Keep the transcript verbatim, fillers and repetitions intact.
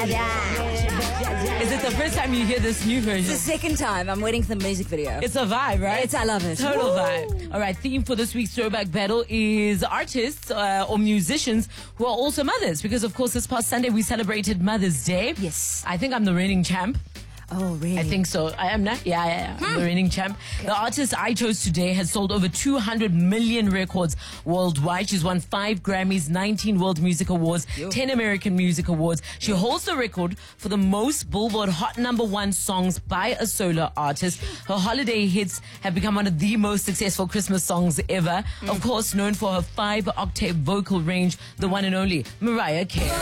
Is it the first time you hear this new version? It's the second time. I'm waiting for the music video. It's a vibe, right? It's, I love it. Total Woo! vibe. All right, theme for this week's Throwback Battle is artists uh, or musicians who are also mothers. Because, of course, this past Sunday we celebrated Mother's Day. Yes. I think I'm the reigning champ. Oh, really? I think so. I am not. Yeah, yeah, yeah. I'm the reigning champ. The artist I chose today has sold over two hundred million records worldwide. She's won five Grammys, nineteen World Music Awards, Yo. ten American Music Awards. She holds the record for the most Billboard Hot Number One songs by a solo artist. Her holiday hits have become one of the most successful Christmas songs ever. Of course, known for her five-octave vocal range, the one and only Mariah Carey.